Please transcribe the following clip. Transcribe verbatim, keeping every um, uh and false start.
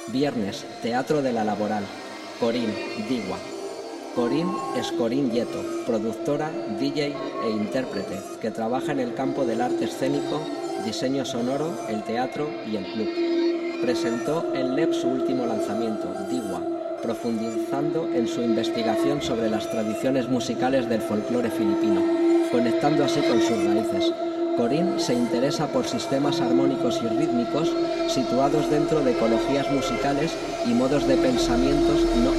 Viernes, Teatro de la Laboral. Corín, Digua. Corín es Corín Yeto, productora, D J e intérprete, que trabaja en el campo del arte escénico, diseño sonoro, el teatro y el club. Presentó en L E P su último lanzamiento, Digua, profundizando en su investigación sobre las tradiciones musicales del folclore filipino, conectando así con sus raíces. Corín se interesa por sistemas armónicos y rítmicos situados dentro de ecologías musicales y modos de pensamientos no